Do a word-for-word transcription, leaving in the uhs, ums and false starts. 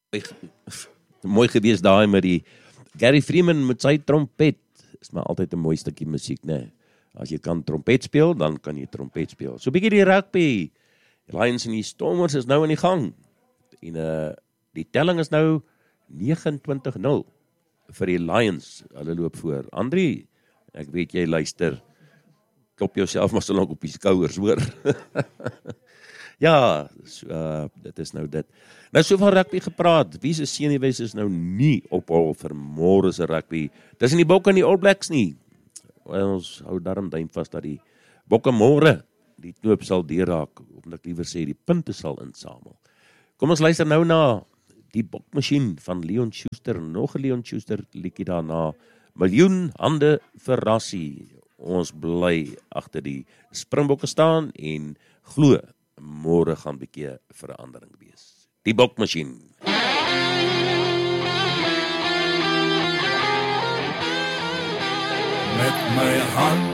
mooi gewees daai met die Gary Freeman met sy trompet. Is maar altyd 'n mooi stukkie musiek, né? As jy kan trompet speel, dan kan jy trompet speel. So 'n bietjie die rugby. Die Lions en die Stormers is nou in die gang. En uh, die telling is nou negenentwintig nul vir die Lions. Hulle loop voor. Andri, ek weet jy luister. Klop jouself maar so lank op die skouers, hoor. Ja, so, uh, dit is nou dit. Nou so van rugby gepraat, wie se senuwees is nou nie op hol vir môre se rugby. Dis in die Bokke en die All Blacks nie. Ons hou daarom duim vas dat die Bokke môre die knoop sal deurraak, of ek liewer sê die punte sal insamel. Kom ons luister nou na die Bokmasjien van Leon Schuster, nog 'n Leon Schuster liedjie daarna. Miljoen hande vir Rassie. Ons bly agter die Springbokke staan en glo môre gaan 'n bietjie verandering wees. Die Bokmasjien. Met my hand